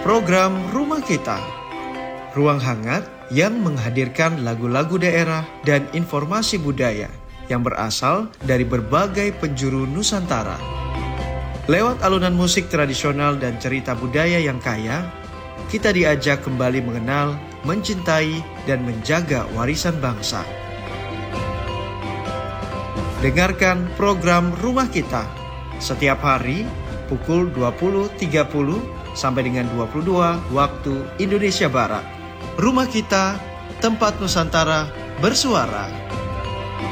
program Rumah Kita. Ruang hangat yang menghadirkan lagu-lagu daerah dan informasi budaya yang berasal dari berbagai penjuru Nusantara. Lewat alunan musik tradisional dan cerita budaya yang kaya, kita diajak kembali mengenal, mencintai, dan menjaga warisan bangsa. Dengarkan program Rumah Kita setiap hari pukul 20.30 sampai dengan 22 waktu Indonesia Barat. Rumah Kita, tempat Nusantara bersuara.